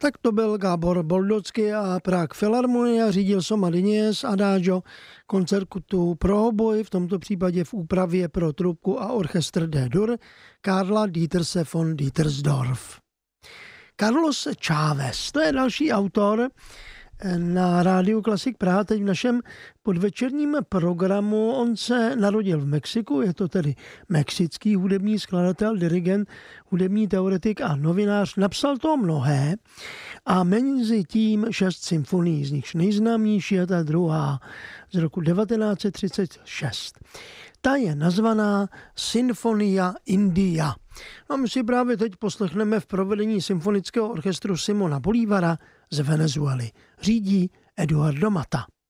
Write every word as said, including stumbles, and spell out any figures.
Tak to byl Gábor Boldocky a Prague Filharmonia, řídil Soma Dinies Adagio, koncertu pro hoboj, v tomto případě v úpravě pro trubku a orchestr D-dur Karla Dieterse von Dietersdorf. Carlos Chávez, to je další autor na rádiu Klasik Praha, teď v našem podvečerním programu. On se narodil v Mexiku, je to tedy mexický hudební skladatel, dirigent, hudební teoretik a novinář. Napsal to mnohé a mezi tím šest symfonií, z nichž nejznámější je ta druhá z roku devatenáct set třicet šest. Ta je nazvaná Sinfonia India. A my si právě teď poslechneme v provedení symfonického orchestru Simona Bolívara z Venezuely. Řídí Eduardo Mata.